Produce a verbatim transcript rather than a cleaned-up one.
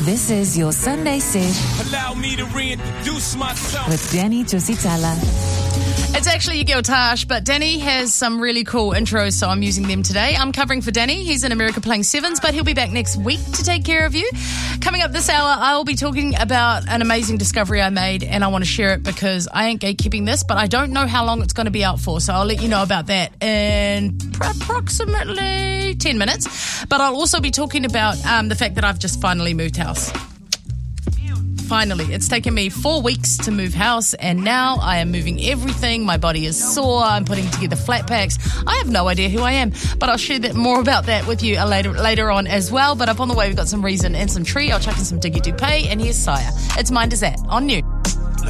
This is your Sunday Sesh. Allow me to reintroduce myself. With Danny Tusitala. It's actually your girl Tash, but Danny has some really cool intros, so I'm using them today. I'm covering for Danny. He's in America playing sevens, but he'll be back next week to take care of you. Coming up this hour, I'll be talking about an amazing discovery I made, and I want to share it because I ain't gatekeeping this, but I don't know how long it's going to be out for, so I'll let you know about that in approximately ten minutes. But I'll also be talking about um, the fact that I've just finally moved house. Finally, it's taken me four weeks to move house, and now I am moving everything. My body is sore. I'm putting together flat packs. I have no idea who I am, but I'll share that more about that with you later later on as well. But up on the way, we've got some Reason and some Tree. I'll chuck in some Diggy Dupay, and here's Sire. It's Mind Is That on New.